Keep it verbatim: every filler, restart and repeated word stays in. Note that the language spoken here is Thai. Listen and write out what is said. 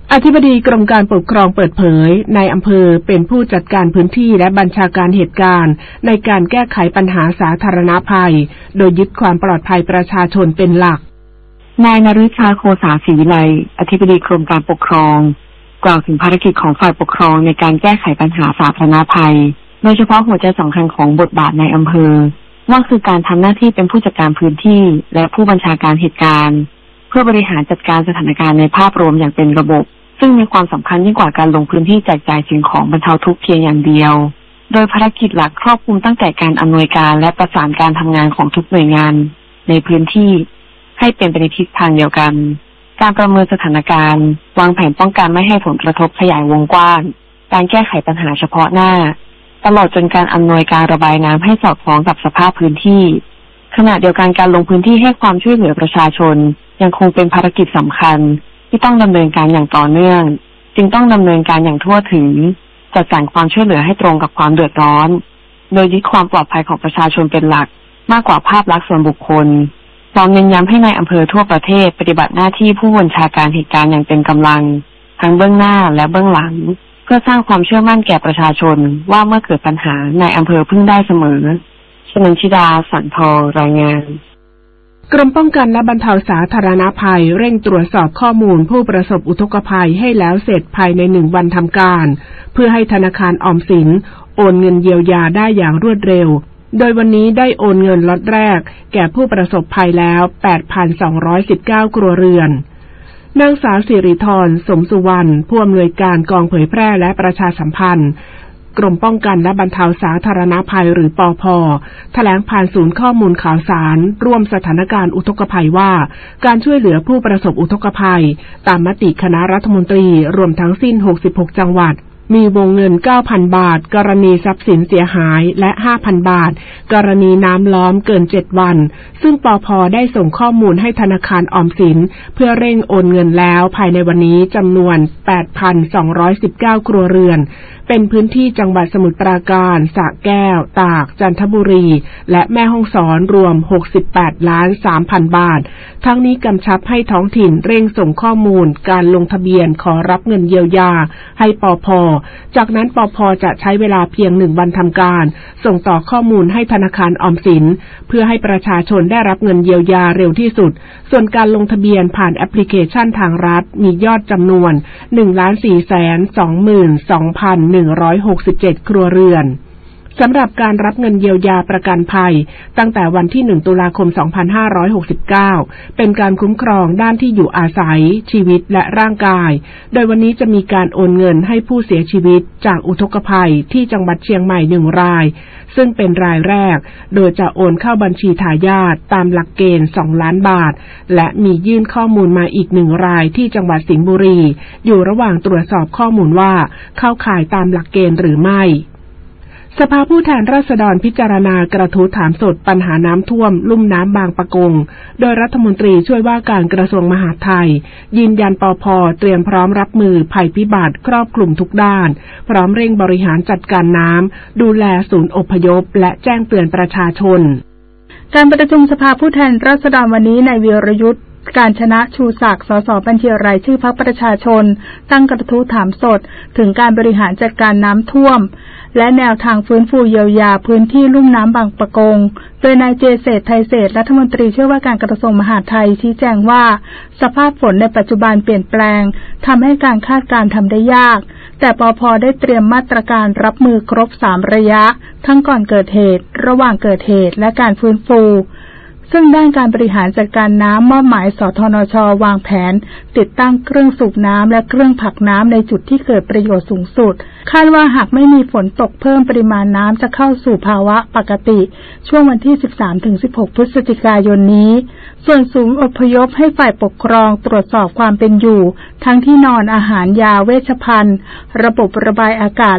อธิบดีกรมการปกครองเปิดเผยนายอำเภอเป็นผู้จัดการพื้นที่และบัญชาการเหตุการณ์ในการแก้ไขปัญหาสาธารณภัยโดยยึดความปลอดภัยประชาชนเป็นหลักนายนฤชาโคสาศรีวิไลอธิบดีกรมการปกครองกล่าวถึงภารกิจของฝ่ายปกครองในการแก้ไขปัญหาสาธารณภัยโดยเฉพาะหัวใจสำคัญของบทบาทในอำเภอว่าคือการทำหน้าที่เป็นผู้จัดการพื้นที่และผู้บัญชาการเหตุการณ์เพื่อบริหารจัดการสถานการณ์ในภาพรวมอย่างเป็นระบบซึ่งมีความสำคัญยิ่งกว่าการลงพื้นที่แจกจ่ายสิ่งของบรรเทาทุกข์เพียงอย่างเดียวโดยภารกิจหลักครอบคลุมตั้งแต่การอำนวยการและประสานการทำงานของทุกหน่วยงานในพื้นที่ให้เป็นไปในทิศทางเดียวกันการประเมินสถานการณ์วางแผนป้องกันไม่ให้ผลกระทบขยายวงกว้างการแก้ไขปัญหาเฉพาะหน้าตลอดจนการอำนวยการระบายน้ำให้สอดคล้องกับสภาพพื้นที่ขณะเดียวกันการลงพื้นที่ให้ความช่วยเหลือประชาชนยังคงเป็นภารกิจสำคัญที่ต้องดำเนินการอย่างต่อเนื่องจึงต้องดำเนินการอย่างทั่วถึงจัดสรรความช่วยเหลือให้ตรงกับความเดือดร้อนโดยยึดความปลอดภัยของประชาชนเป็นหลักมากกว่าภาพลักษณ์ส่วนบุคคลพร้อมเน้นย้ำให้ในอำเภอทั่วประเทศปฏิบัติหน้าที่ผู้บัญชาการเหตุการณ์อย่างเต็มกำลังทั้งเบื้องหน้าและเบื้องหลังเพื่อสร้างความเชื่อมั่นแก่ประชาชนว่าเมื่อเกิดปัญหาในอำเภอพึ่งได้เสมอชนันชิดาสันทองรายงานกรมป้องกันและบรรเทาสาธารณภัยเร่งตรวจสอบข้อมูลผู้ประสบอุทกภัยให้แล้วเสร็จภายในหนึ่งวันทำการเพื่อให้ธนาคารออมสินโอนเงินเยียวยาได้อย่างรวดเร็วโดยวันนี้ได้โอนเงินล็อตแรกแก่ผู้ประสบภัยแล้ว แปดพันสองร้อยสิบเก้า ครัวเรือนนางสาวสิริธรสมสุวรรณผู้อำนวยการกองเผยแพร่และประชาสัมพันธ์กรมป้องกันและบรรเทาสาธารณภัยหรือปภ.แถลงผ่านศูนย์ข้อมูลข่าวสารร่วมสถานการณ์อุทกภัยว่าการช่วยเหลือผู้ประสบอุทกภัยตามมติคณะรัฐมนตรีรวมทั้งสิ้นหกสิบหกจังหวัดมีวงเงิน เก้าพัน บาทกรณีทรัพย์สินเสียหายและ ห้าพัน บาทกรณีน้ำล้อมเกินเจ็ดวันซึ่งปภ.ได้ส่งข้อมูลให้ธนาคารออมสินเพื่อเร่งโอนเงินแล้วภายในวันนี้จำนวน แปดพันสองร้อยสิบเก้า ครัวเรือนเป็นพื้นที่จังหวัดสมุทรปราการสระแก้วตากจันทบุรีและแม่ฮ่องสอนรวมหกสิบแปดล้านสามพัน บาททั้งนี้กำชับให้ท้องถิ่นเร่งส่งข้อมูลการลงทะเบียนขอรับเงินเยียวยาให้ปภ.จากนั้นปภ.จะใช้เวลาเพียงหนึ่งวันทำการส่งต่อข้อมูลให้ธนาคารออมสินเพื่อให้ประชาชนได้รับเงินเยียวยาเร็วที่สุดส่วนการลงทะเบียนผ่านแอปพลิเคชันทางรัฐมียอดจำนวน หนึ่งล้านสี่แสนสองหมื่นสองพันหนึ่งร้อยหกสิบเจ็ด ครัวเรือนสำหรับการรับเงินเยียวยาประกันภัยตั้งแต่วันที่หนึ่งตุลาคมสองพันห้าร้อยหกสิบเก้าเป็นการคุ้มครองด้านที่อยู่อาศัยชีวิตและร่างกายโดยวันนี้จะมีการโอนเงินให้ผู้เสียชีวิตจากอุทกภัยที่จังหวัดเชียงใหม่หนึ่งรายซึ่งเป็นรายแรกโดยจะโอนเข้าบัญชีทายาทตามหลักเกณฑ์สองล้านบาทและมียื่นข้อมูลมาอีกหนึ่งรายที่จังหวัดสิงห์บุรีอยู่ระหว่างตรวจสอบข้อมูลว่าเข้าข่ายตามหลักเกณฑ์หรือไม่สภาผู้แทนราษฎรพิจารณากระทู้ถามสดปัญหาน้ำท่วมลุ่มน้ำบางปะกงโดยรัฐมนตรีช่วยว่าการกระทรวงมหาดไทยยืนยันปภ.เตรียมพร้อมรับมือภัยพิบัติครอบคลุมทุกด้านพร้อมเร่งบริหารจัดการน้ำดูแลศูนย์อพยพและแจ้งเตือนประชาชนการประชุมสภาผู้แทนราษฎรวันนี้นายวีรยุทธการชนะชูศักดิ์สสบัญชีรายชื่อพรรคประชาชนตั้งกระทู้ถามสดถึงการบริหารจัดการน้ำท่วมและแนวทางฟื้นฟูเยียวยาพื้นที่ลุ่มน้ำบางปะกงโดยนายเจเศรษฐ์ไทยเศรษฐ์รัฐมนตรีช่วยว่าการกระทรวงมหาดไทยชี้แจงว่าสภาพฝนในปัจจุบันเปลี่ยนแปลงทำให้การคาดการณ์ทำได้ยากแต่ปภ.ได้เตรียมมาตรการรับมือครบสามระยะทั้งก่อนเกิดเหตุระหว่างเกิดเหตุและการฟื้นฟูซึ่งด้านการบริหารจัดการน้ำมอบหมายสทนช.วางแผนติดตั้งเครื่องสูบน้ำและเครื่องผลักน้ำในจุดที่เกิดประโยชน์สูงสุดคาดว่าหากไม่มีฝนตกเพิ่มปริมาณน้ำจะเข้าสู่ภาวะปกติช่วงวันที่ สิบสามถึงสิบหก พฤศจิกายนนี้ส่วนศูนย์อพยพให้ฝ่ายปกครองตรวจสอบความเป็นอยู่ทั้งที่นอนอาหารยาเวชภัณฑ์ระบบระบายอากาศ